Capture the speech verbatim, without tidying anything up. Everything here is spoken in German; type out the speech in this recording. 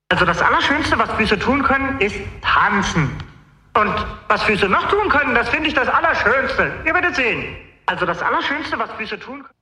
Also das Allerschönste, was Füße tun können, ist tanzen. Und was Füße noch tun können, das finde ich das Allerschönste. Ihr werdet sehen. Also das Allerschönste, was Füße tun können...